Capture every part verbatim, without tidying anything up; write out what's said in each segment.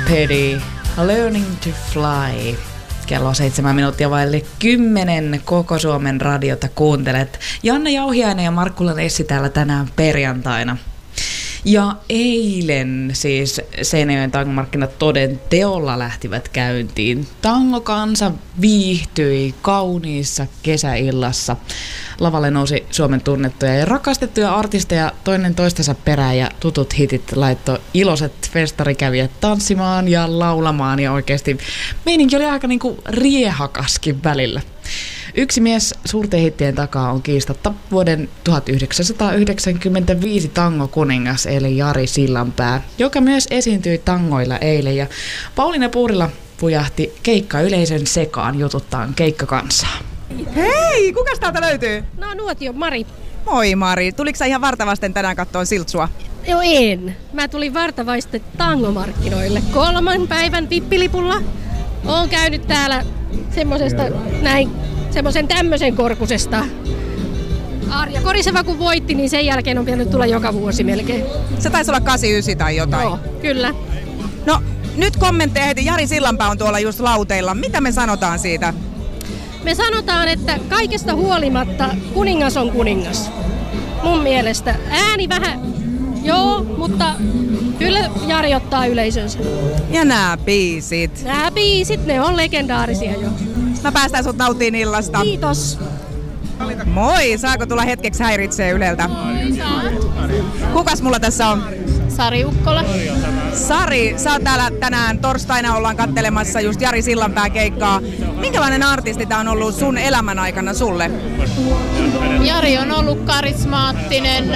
Petty, Learning to Fly. Kello seitsemän minuuttia vaille kymmenen Koko Suomen radiota kuuntelet. Janne Jauhiainen ja Markku Essi täällä tänään perjantaina. Ja eilen siis Seinäjoen tangomarkkinat toden teolla lähtivät käyntiin. Tangokansa viihtyi kauniissa kesäillassa. Lavalle nousi Suomen tunnettuja ja rakastettuja artisteja toinen toistensa perään ja tutut hitit laittoi iloiset festarikävijät tanssimaan ja laulamaan ja oikeasti meininki oli aika niinku riehakaskin välillä. Yksi mies suurten hittien takaa on kiistatta vuoden tuhatyhdeksänsataayhdeksänkymmentäviisi tangokuningas eli Jari Sillanpää, joka myös esiintyi tangoilla eilen ja Pauliina Puurila pujahti keikkayleisön sekaan jututtaan keikkakansaa. Hei, kukas täältä löytyy? No Nuotio, Mari. Moi Mari, tuliko sä ihan vartavasten tänään kattoon Siltsua? Joo en. Mä tulin vartavasten tangomarkkinoille kolman päivän vippilipulla. Oon käynyt täällä semmosesta näin, semmosen tämmösen korkusesta. Arja Koriseva kun voitti, niin sen jälkeen on pitänyt tulla joka vuosi melkein. Se taisi olla kahdeksankymmentäyhdeksän tai jotain. Joo, kyllä. No, nyt kommentteja heti. Jari Sillanpää on tuolla just lauteilla. Mitä me sanotaan siitä? Me sanotaan, että kaikesta huolimatta kuningas on kuningas. Mun mielestä. Ääni vähän, joo, mutta kyllä Jari ottaa yleisönsä. Ja nää biisit. Nää biisit, ne on legendaarisia jo. Mä päästään sut nauttiin illasta. Kiitos. Moi, saako tulla hetkeksi häiritsee Yleltä? Moi, saa. Kukas mulla tässä on? Sari Ukkola. Sari, sä oot täällä tänään torstaina ollaan kattelemassa just Jari Sillanpää keikkaa. Minkälainen artisti tää on ollut sun elämän aikana sulle? Jari on ollut karismaattinen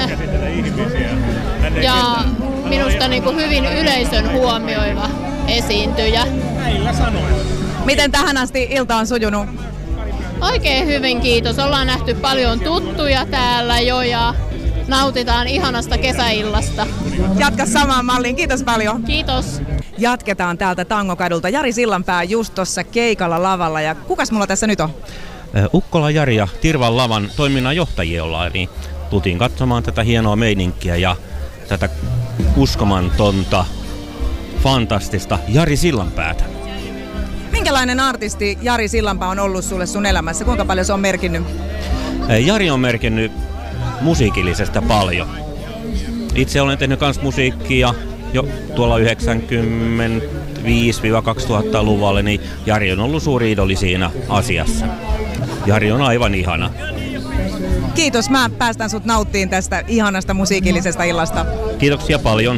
ja minusta niin kuin hyvin yleisön huomioiva esiintyjä. Miten tähän asti ilta on sujunut? Oikein hyvin, kiitos. Ollaan nähty paljon tuttuja täällä jo ja nautitaan ihanasta kesäillasta. Jatka samaan malliin. Kiitos paljon. Kiitos. Jatketaan täältä Tangokadulta. Jari Sillanpää just tuossa keikalla lavalla. Ja kukas mulla tässä nyt on? Ukkola Jari ja Tirvan lavan toiminnanjohtajia ollaan. Niin tultiin katsomaan tätä hienoa meininkiä ja tätä uskomatonta, fantastista Jari Sillanpäätä. Minkälainen artisti Jari Sillanpää on ollut sulle sun elämässä? Kuinka paljon se on merkinnyt? Jari on merkinnyt musiikillisesta paljon. Itse olen tehnyt kans musiikkia jo tuolla yhdeksänkymmentäviisi kaksituhatta-luvulla, niin Jari on ollut suuri idoli siinä asiassa. Jari on aivan ihana. Kiitos, mä päästän sut nauttiin tästä ihanasta musiikillisesta illasta. Kiitoksia paljon.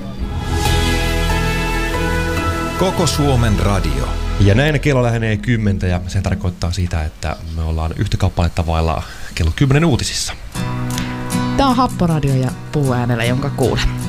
Koko Suomen radio. Ja näin kello lähenee kymmentä ja se tarkoittaa sitä, että me ollaan yhtä kappaletta vailla kello kymmenen uutisissa. Tää on Happoradio ja Puuäänellä, jonka kuulee.